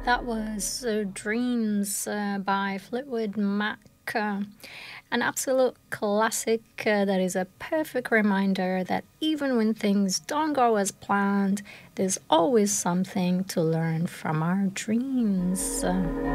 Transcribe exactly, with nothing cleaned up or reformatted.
That was uh, Dreams uh, by Fleetwood Mac. Uh, an absolute classic uh, that is a perfect reminder that even when things don't go as planned, there's always something to learn from our dreams. Uh,